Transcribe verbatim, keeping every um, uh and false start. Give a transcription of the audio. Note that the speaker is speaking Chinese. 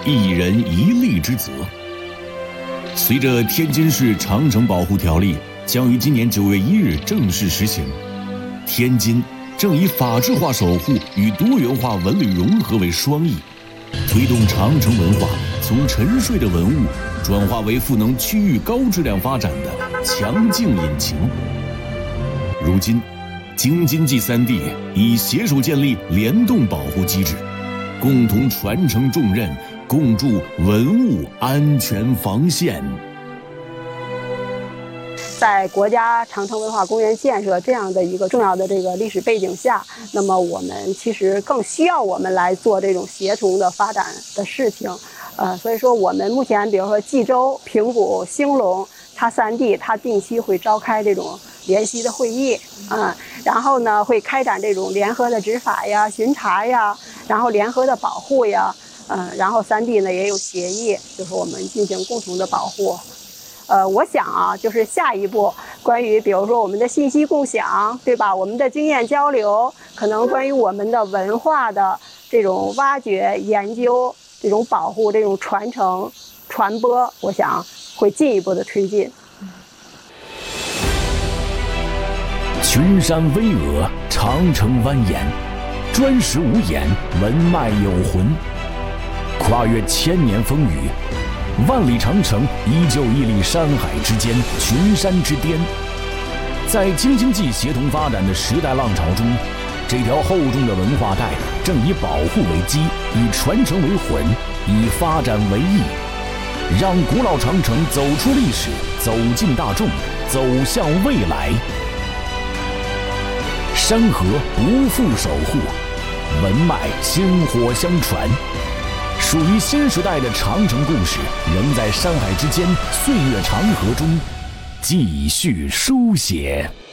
一人一例之责。随着《天津市长城保护条例》将于今年九月一日正式实行，天津正以法治化守护与多元化文旅融合为双翼，推动长城文化从沉睡的文物转化为赋能区域高质量发展的强劲引擎。如今，京津冀三地已携手建立联动保护机制，共同传承重任，共筑文物安全防线。 在国家长城文化公园建设这样的一个重要的这个历史背景下，那么我们其实更需要我们来做这种协同的发展的事情。呃，所以说我们目前比如说冀州、平谷、兴隆，它三地它定期会召开这种联席的会议啊、嗯，然后呢会开展这种联合的执法呀、巡查呀，然后联合的保护呀，嗯，然后三地呢也有协议，就是我们进行共同的保护。呃，我想啊，就是下一步关于比如说我们的信息共享，对吧？我们的经验交流，可能关于我们的文化的这种挖掘、研究、这种保护、这种传承、传播，我想会进一步的推进。 群山巍峨，长城蜿蜒，砖石无眼，文脉有魂。跨越千年风雨，万里长城依旧屹立山海之间，群山之巅。在京津冀协同发展的时代浪潮中，这条厚重的文化带正以保护为基，以传承为魂，以发展为翼，让古老长城走出历史，走进大众，走向未来。山河不负守护，文脉薪火相传。属于新时代的长城故事，仍在山海之间、岁月长河中继续书写。